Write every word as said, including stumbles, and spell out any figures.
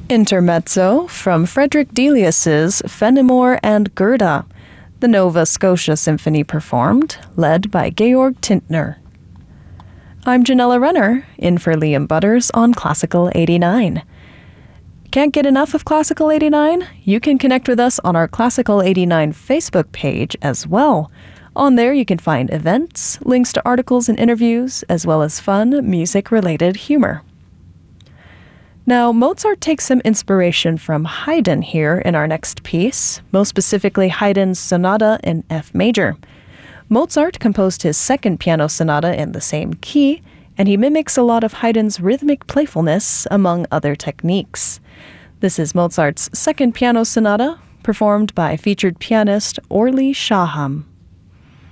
Intermezzo from Frederick Delius's Fenimore and Gerda, the Nova Scotia Symphony performed, led by Georg Tintner. I'm Janella Renner, in for Liam Butters on Classical eighty-nine. Can't get enough of Classical eighty-nine? You can connect with us on our Classical eighty-nine Facebook page as well. On there you can find events, links to articles and interviews, as well as fun, music-related humor. Now, Mozart takes some inspiration from Haydn here in our next piece, most specifically Haydn's Sonata in F major. Mozart composed his second piano sonata in the same key, and he mimics a lot of Haydn's rhythmic playfulness, among other techniques. This is Mozart's second piano sonata, performed by featured pianist Orly Shaham.